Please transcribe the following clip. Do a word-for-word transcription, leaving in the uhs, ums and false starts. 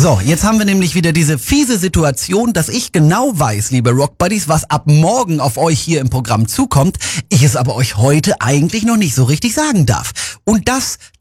So, jetzt haben wir nämlich wieder diese fiese Situation, dass ich genau weiß, liebe Rock Buddies, was ab morgen auf euch hier im Programm zukommt, ich es aber euch heute eigentlich noch nicht so richtig sagen darf. Und das